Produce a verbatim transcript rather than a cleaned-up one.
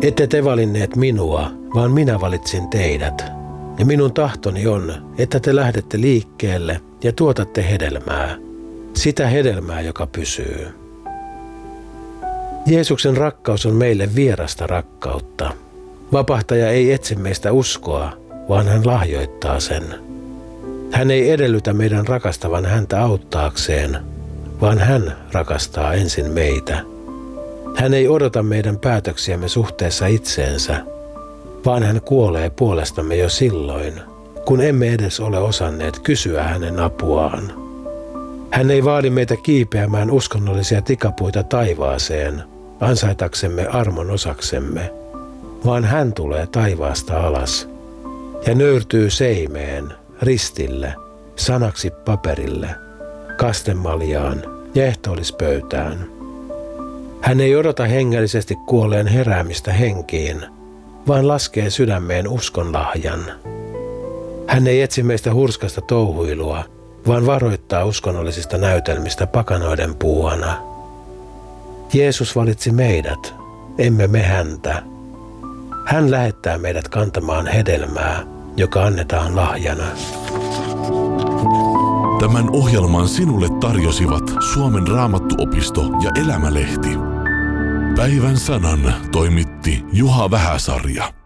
Ette te valinneet minua, vaan minä valitsin teidät. Ja minun tahtoni on, että te lähdette liikkeelle ja tuotatte hedelmää. Sitä hedelmää, joka pysyy. Jeesuksen rakkaus on meille vierasta rakkautta. Vapahtaja ei etsi meistä uskoa, vaan hän lahjoittaa sen. Hän ei edellytä meidän rakastavan häntä auttaakseen, vaan hän rakastaa ensin meitä. Hän ei odota meidän päätöksiämme suhteessa itseensä, vaan hän kuolee puolestamme jo silloin, kun emme edes ole osanneet kysyä hänen apuaan. Hän ei vaadi meitä kiipeämään uskonnollisia tikapuita taivaaseen, ansaitaksemme armon osaksemme, vaan hän tulee taivaasta alas ja nöyrtyy seimeen, ristille, sanaksi paperille, kastemaljaan ja ehtoollispöytään. Hän ei odota hengellisesti kuolleen heräämistä henkiin, vaan laskee sydämeen uskonlahjan. Hän ei etsi meistä hurskasta touhuilua, vaan varoittaa uskonnollisista näytelmistä pakanoiden puuhana. Jeesus valitsi meidät, emme me häntä. Hän lähettää meidät kantamaan hedelmää, joka annetaan lahjana. Tämän ohjelman sinulle tarjosivat Suomen Raamattuopisto ja Elämälehti. Päivän sanan toimitti Juha Vähäsarja.